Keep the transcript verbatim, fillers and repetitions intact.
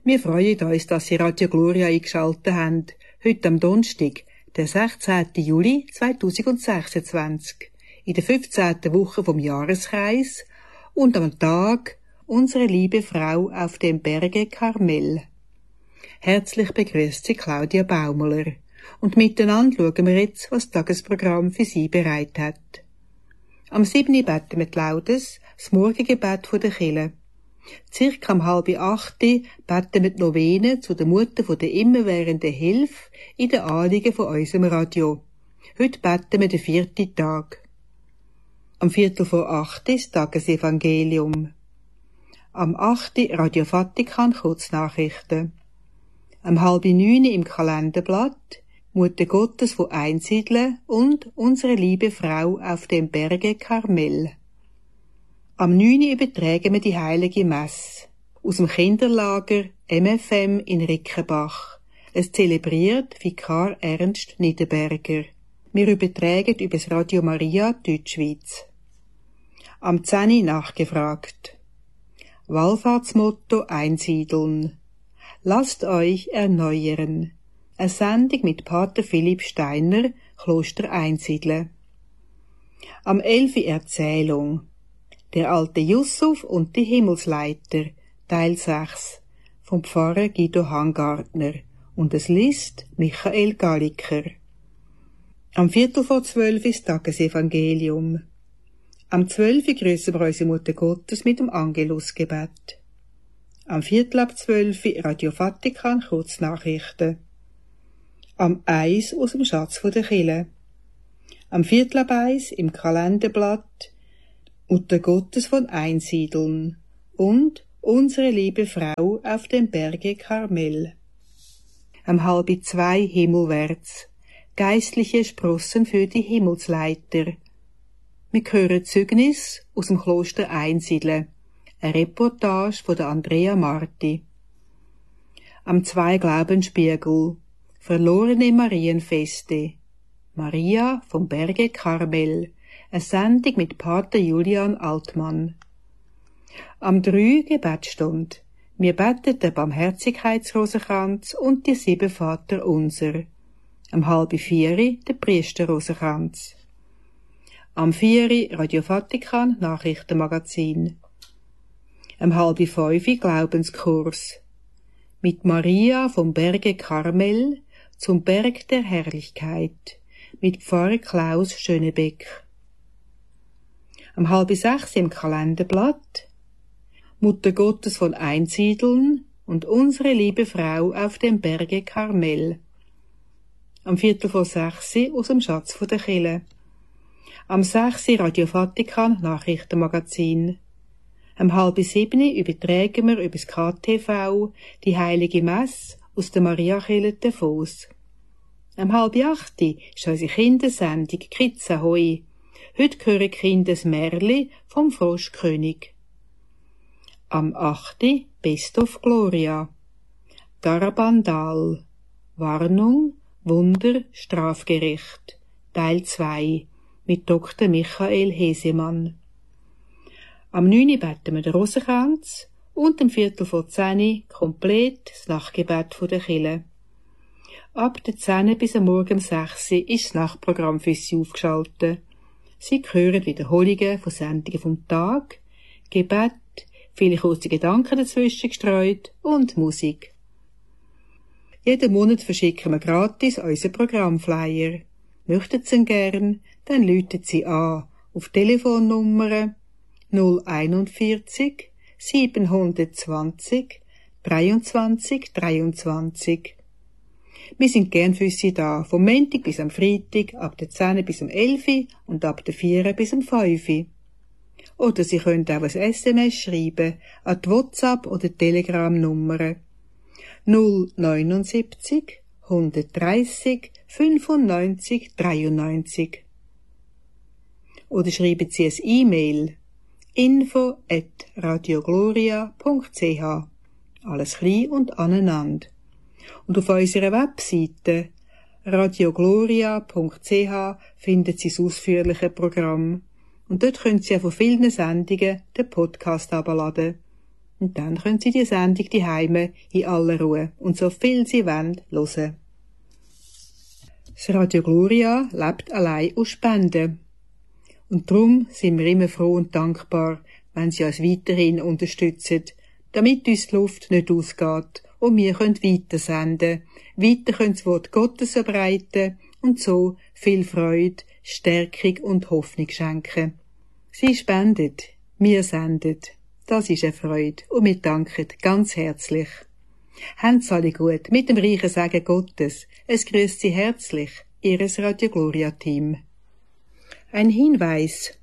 Wir freuen uns, dass Sie Radio Gloria eingeschaltet haben. Heute am Donnerstag, der sechzehnten Juli zweitausendsechsundzwanzig, in der fünfzehnten Woche vom Jahreskreis und am Tag unsere liebe Frau auf dem Berge Karmel. Herzlich begrüßt Sie Claudia Baumler. Und miteinander schauen wir jetzt, was das Tagesprogramm für Sie bereit hat. Am siebten beten wir die Laudes, das Morgengebet der Kirche. Circa um halb acht beten wir die Novene zu der Mutter von der immerwährenden Hilfe in den Anliegen von unserem Radio. Heute beten wir den vierten Tag. Am Viertel vor acht ist das Tagesevangelium. Am achten Radio Vatikan Kurznachrichten. Am halb neun im Kalenderblatt Mutter Gottes von Einsiedeln und unsere liebe Frau auf dem Berge Karmel. Am neun übertragen wir die heilige Messe aus dem Kinderlager M F M in Rickenbach. Es zelebriert Vikar Ernst Niederberger. Wir übertragen über das Radio Maria Deutschschweiz. Am zehn nachgefragt. Wallfahrtsmotto Einsiedeln. Lasst euch erneuern. Eine Sendung mit Pater Philipp Steiner, Kloster Einsiedeln. Am elf Erzählung. Der alte Yusuf und die Himmelsleiter, Teil sechs, vom Pfarrer Guido Hangartner, und es liest Michael Galliker. Am Viertel vor zwölf ist Tagesevangelium. Am zwölf grüßen wir unsere Mutter Gottes mit dem Angelusgebet. Am Viertel ab zwölf Radio Vatikan Kurznachrichten. Am eins aus dem Schatz von der Kirche. Am Viertel ab eins im Kalenderblatt Mutter Gottes von Einsiedeln und unsere liebe Frau auf dem Berge Karmel. Am halb zwei himmelwärts. Geistliche Sprossen für die Himmelsleiter. Wir hören Zeugnis aus dem Kloster Einsiedeln. Eine Reportage von der Andrea Marti. Am zwei Glaubensspiegel. Verlorene Marienfeste. Maria vom Berge Karmel. Eine Sendung mit Pater Julian Altmann. Am drei Gebetsstunde. Wir beten den Barmherzigkeitsrosenkranz und die sieben Vater unser. Am halb vier der Priesterrosenkranz. Am vier Radio Vatikan Nachrichtenmagazin. Am halb fünf Glaubenskurs. Mit Maria vom Berge Karmel zum Berg der Herrlichkeit. Mit Pfarrer Klaus Schönebeck. Am halb sechs im Kalenderblatt Mutter Gottes von Einsiedeln und unsere liebe Frau auf dem Berge Karmel. Am Viertel vor sechs aus dem Schatz von der Kirche. Am sechs Radio Vatikan Nachrichtenmagazin. Am halb sieben übertragen wir über das K T V die heilige Messe aus der Mariakirche Davos. Am halb acht ist unsere Kindersendung Kitzahoi. Heute hören die Kinder das Märli vom Froschkönig. Am achten Best of Gloria. Garabandal. Warnung, Wunder, Strafgericht. Teil zwei. Mit Doktor Michael Hesemann. Am neun beten wir den Rosenkranz und am Viertel vor zehn komplett das Nachtgebet der Kirche. Ab der zehn bis am Morgen um sechs ist das Nachtprogramm für Sie aufgeschaltet. Sie hören Wiederholungen von Sendungen vom Tag, Gebet, viele kurze Gedanken dazwischen gestreut und Musik. Jeden Monat verschicken wir gratis unseren Programmflyer. Möchten Sie ihn gern, dann läuten Sie an auf Telefonnummer null einundvierzig siebenhundertzwanzig dreiundzwanzig dreiundzwanzig. Wir sind gern für Sie da, vom Montag bis am Freitag, ab der zehn bis am elf und ab der vier bis am fünf. Oder Sie können auch ein S M S schreiben an die WhatsApp- oder Telegram-Nummer null neunundsiebzig hundertdreißig fünfundneunzig dreiundneunzig. Oder schreiben Sie ein E-Mail info at radiogloria punkt c h. Alles klein und aneinander. Und auf unserer Webseite radiogloria punkt c h finden Sie das ausführliche Programm. Und dort können Sie auch von vielen Sendungen den Podcast herunterladen. und dann können Sie die Sendung daheim in aller Ruhe und so viel Sie wollen hören. Das Radio Gloria lebt allein aus Spenden. Und darum sind wir immer froh und dankbar, wenn Sie uns weiterhin unterstützen, damit uns die Luft nicht ausgeht und wir können weitersenden, weiter können das Wort Gottes verbreiten und so viel Freude, Stärkung und Hoffnung schenken. Sie spendet, wir senden. Das ist eine Freude und wir danken ganz herzlich. Habt's alle gut mit dem reichen Segen Gottes. Es grüßt Sie herzlich, Ihres Radio Gloria Team. Ein Hinweis.